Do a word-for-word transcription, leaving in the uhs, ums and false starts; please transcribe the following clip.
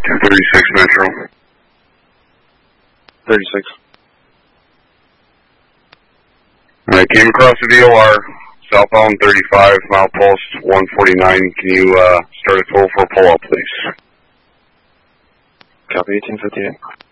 two thirty-six Metro. thirty-six. I came across the V O R, southbound thirty-five, mile post one forty-nine. Can you uh, start a toll for a pull-up, please? Copy, eighteen fifty-eight.